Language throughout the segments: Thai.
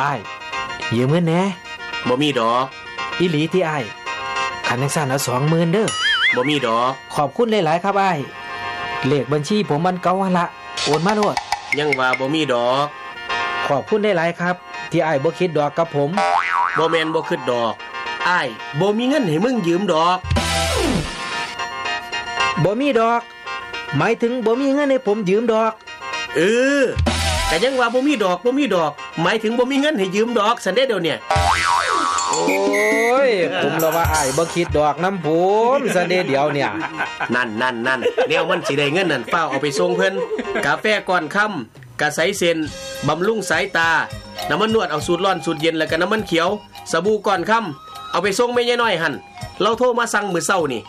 อ้ายยืมเงินแหน่บ่มีดอกอีหลีที่อ้ายคันจังซั่นเอา 20,000 เด้อบ่มีดอกขอบคุณหลายๆครับอ้ายเลขบัญชีผมมันเก่าหั่นละโอนมาโลดยังว่าบ่มีดอกขอบคุณหลายๆครับที่อ้ายบ่คิดดอกกับผมบ่แม่นบ่คิดดอกอ้ายบ่มีเงินให้มึงยืมดอกบ่มีดอกหมายถึงบ่มีเงินให้ผมยืมดอกแต่ยังว่าบ่มีดอกหมายถึงบ่มีเงินให้ยืมดอกซั่นเด้เดี๋ยวเนี่ยโอ้ยผมละว่าอ้ายบ่คิดดอกนำผมซั่นเด้เดี๋ยวเนี่ยนั่นแนวมันสิได้เงินนั่นฟ้าวเอาไปส่งเพิ่นกาแฟก่อนค่ำกะใสเส้นบำรุงสายตาน้ำมันนวดเอาสูตรร้อนสูตรเย็นแล้วก็น้ำมันเขียวสบู่ก่อนค่ำเอาไปส่งแม่ยายน้อยหั่นเราโทรมาสั่งมื้อเช้านี่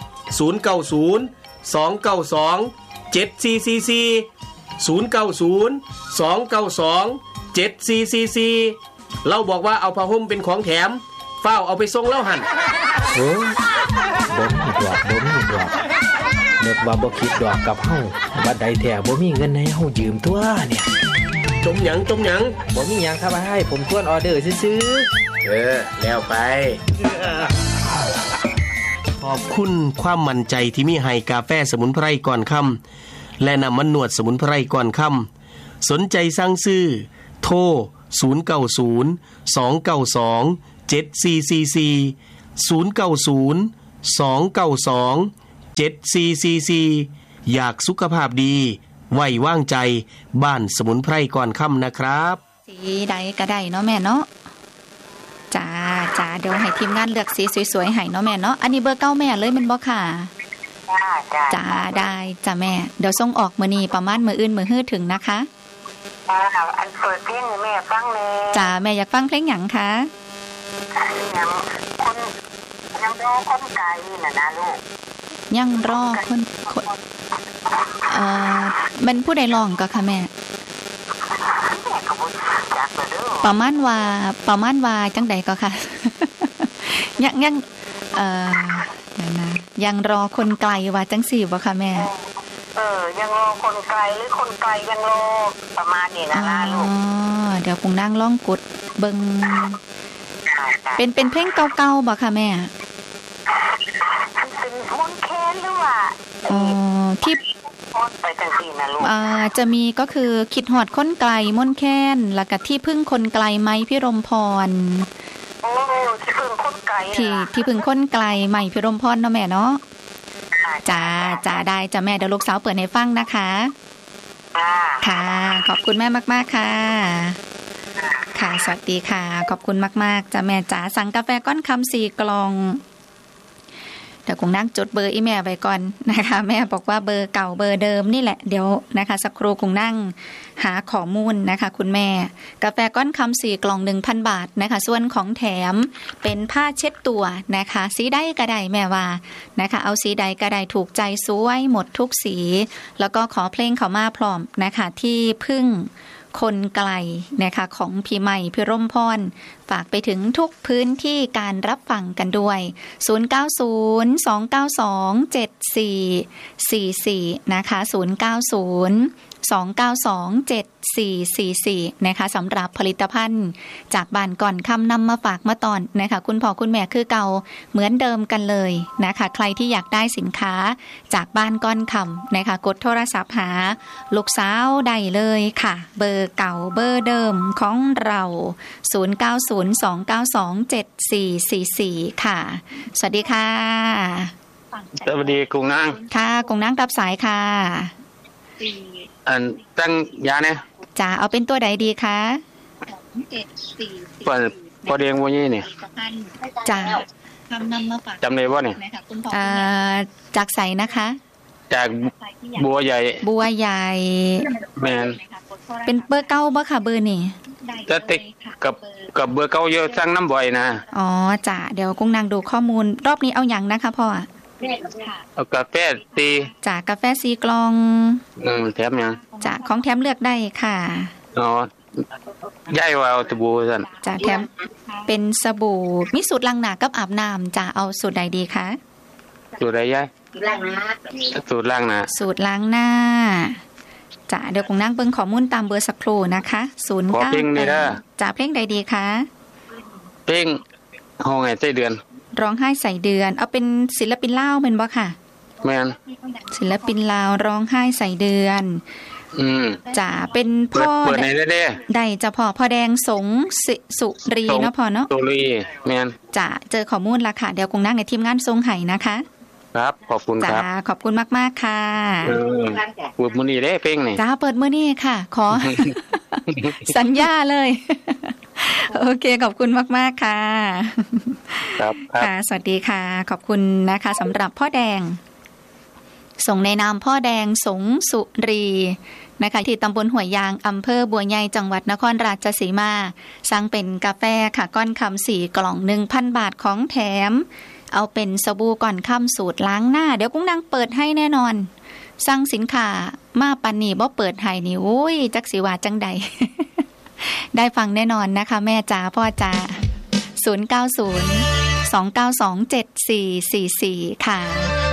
090-292-7444 เราบอกว่าเอาผ้าห่มเป็นของแถมฟ้าวเอาไปส่งแล้วหั่นโอ้บ่มีดอกนึกว่าบ่คิดดอกกับเฮาบัดใดแท้บ่มีเงินให้เฮายืมตัวเนี่ยจมหยังบ่มีหยังครับอ้ายผมทวนออเดอร์ซื่อๆแล้วไปขอบคุณความมั่นใจที่มีให้กาแฟสมุนไพรก่อนค่ำและน้ำมันนวดสมุนไพรก่อนค่ำสนใจสั่งซื้อโทร090-292-7444 อยากสุขภาพดีไว้วางใจบ้านสมุนไพรก่อนค่ำนะครับสีใดก็ได้เนาะแม่เนาะจ้าเดี๋ยวให้ทีมงานเลือกสีสวยๆให้เนาะแม่เนาะอันนี้เบอร์เก้าแม่เลยมันบ่ค่ะจ้าได้จ้าแม่เดี๋ยวส่งออกมื้อนี้ประมาณมื้ออื่นมื้อฮื้อถึงนะคะอันเปิดเพลงแม่ฟังแม่จ้าแม่อยากฟังเพลงหยังคะยังรอคนไกลน่ะนะลูกยังรอคนมันผู้ใดร้องก็ค่ะแม่ประมาณว่าจังใดก็ค่ะยังยังรอคนไกลว่าจังสี่บ่ค่ะแม่ยังรอคนไกลหรือคนไกลยังรอประมาณนี้นะลูกเดี๋ยวคงนั่งร้องกดเบิ่งเป็นเพลงเก่าๆบ่ค่ะแม่เป็นมนแคนหรือว่าที่ไปจังซี่นะลูกจะมีก็คือคิดฮอดคนไกลมนแคนแล้วก็ที่พึ่งคนไกลไม้พิรมพรที่พึ่งคนไกลที่พึ่งคนไกลไม้พิรมพรเนาะแม่เนาะจ้าได้จ้าแม่เดี๋ยวลูกสาวเปิดให้ฟังนะคะค่ะขอบคุณแม่มากๆค่ะค่ะสวัสดีค่ะขอบคุณมากๆจ้าแม่จ๋าสั่งกาแฟก้อนคำ4 กล่องเดี๋ยวคงนั่งจดเบอร์อีแม่ไว้ก่อนนะคะแม่บอกว่าเบอร์เก่าเบอร์เดิมนี่แหละเดี๋ยวนะคะสักครู่คงนั่งหาข้อมูลนะคะคุณแม่กาแฟก้อนคำ4 กล่อง 1,000 บาทนะคะส่วนของแถมเป็นผ้าเช็ดตัวนะคะสีใดก็ได้แม่ว่านะคะเอาสีใดก็ได้ถูกใจสวยหมดทุกสีแล้วก็ขอเพลงเขามาพร้อมนะคะที่พึ่งคนไกลนะคะของพี่ใหม่พิรมพรฝากไปถึงทุกพื้นที่การรับฟังกันด้วย090-292-7444นะคะ090-292-7444นะคะสำหรับผลิตภัณฑ์จากบ้านก่อนคำนำมาฝากมาตอนนะคะคุณพ่อคุณแม่คือเก่าเหมือนเดิมกันเลยนะคะใครที่อยากได้สินค้าจากบ้านก้อนคำนะคะกดโทรศัพท์หาลูกสาวได้เลยค่ะเบอร์เก่าเบอร์เดิมของเรา090-292-7444ค่ะสวัสดีค่ะสวัสดีกุ้งนางค่ะกุ้งนางรับสายค่ะตั้งยาเนี่ยจะเอาเป็นตัวใดดีคะพอเรียงวันนี้นี่จ้าจำได้ว่าเนี่ยจากใสนะคะจากบัวใหญ่แมนเป็นเบอร์เก้าบ่ค่ะเบอร์นี่จะติดกับเบอร์เก้าเยอะสั่งน้ำบ่อยนะอ๋อจ้าเดี๋ยวกุ้งนางดูข้อมูลรอบนี้เอาอย่างนะคะพ่อเอากาแฟตีจากกาแฟ4 กล่องแถมยังจากของแถมเลือกได้ค่ะอ๋อย่ายว่าเอาสบู่สั่นจากแถมเป็นสบู่มีสูตรล้างหน้ากับอาบน้ำจะเอาสูตรใดดีคะสูตรใดย่ายสูตรล้างหน้าจ้ะเดี๋ยวคงนั่งเบิ่งข้อมูลตามเบอร์สักครู่นะคะ0 ขอเพลงนี่เด้อ 9จ้ะเพลงใดดีคะเพลงห้องไงใต้เดือนร้องไห้ใส่เดือนเอาเป็นศิลปินลาวเป็นบ่ค่ะแม่นศิลปินลาวร้องไห้ใส่เดือนจ้ะเป็นพ่อเปิดในเด้อได้จะพ่อแดงสงสุรีเนาะพ่อเนาะสุรีแม่นจ้ะเจอข้อมูลละค่ะเดี๋ยวคงนั่งในทีมงานทรงไห้นะคะครับขอบคุณคจ้ารับขอบคุณมากๆค่ะเปิดมื้อนี้เด้เพลงนี่จ้าเปิดมื้อนี้ค่ะ ขอ สัญญาเลย โอเคขอบคุณมากๆค่ะครับค่ะสวัสดีค่ะขอบคุณนะคะสำหรับพ่อแดงส่งในนามพ่อแดงสงสุรีนะคะที่ตำบลห้วยยางอำเภอบัวใหญ่จังหวัดนครราชสีมาสั่งเป็นกาแฟค่ะก้อนคำ4 กล่อง 1,000 บาทของแถมเอาเป็นสบู่ก่อนค่ำสูตรล้างหน้าเดี๋ยวกุ้งนางเปิดให้แน่นอนสั่งสินค้ามาปันนี่บ่เปิดให้นี่โอ้ยจักสิว่าจังใด ได้ฟังแน่นอนนะคะแม่จ๋าพ่อจ๋า090 292 7444ค่ะ